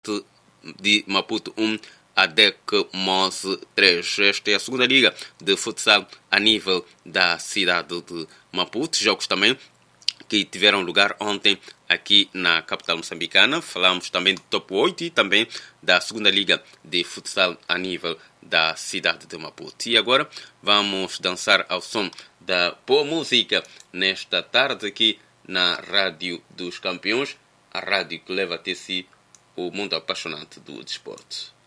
de Maputo 1, ADEC Mose 3. Esta é a segunda liga de futsal a nível da cidade de Maputo. Jogos também que tiveram lugar ontem aqui na capital moçambicana. Falamos também do Top 8 e também da segunda liga de futsal a nível da cidade de Maputo. E agora vamos dançar ao som da boa música nesta tarde aqui na Rádio dos Campeões, a rádio que leva até si o mundo apaixonante do desporto.